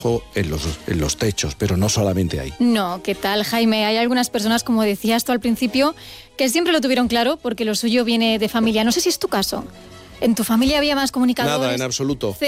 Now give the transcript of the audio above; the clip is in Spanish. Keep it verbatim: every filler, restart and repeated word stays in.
En los, en los techos, pero no solamente ahí. No, ¿qué tal, Jaime? Hay algunas personas, como decías tú al principio, que siempre lo tuvieron claro porque lo suyo viene de familia. No sé si es tu caso. ¿En tu familia había más comunicadores? Nada, en absoluto.